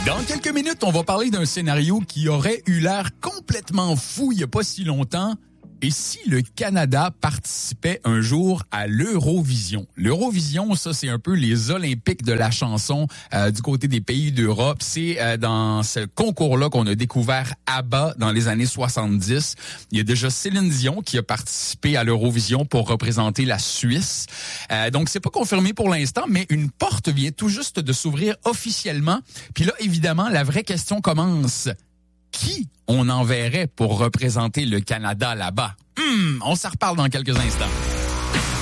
Dans quelques minutes, on va parler d'un scénario qui aurait eu l'air complètement fou il n'y a pas si longtemps. Et si le Canada participait un jour à l'Eurovision? L'Eurovision, ça, c'est un peu les Olympiques de la chanson du côté des pays d'Europe. C'est dans ce concours-là qu'on a découvert ABBA dans les années 70. Il y a déjà Céline Dion qui a participé à l'Eurovision pour représenter la Suisse. Donc, c'est pas confirmé pour l'instant, mais une porte vient tout juste de s'ouvrir officiellement. Puis là, évidemment, la vraie question commence. Qui on enverrait pour représenter le Canada là-bas? On s'en reparle dans quelques instants.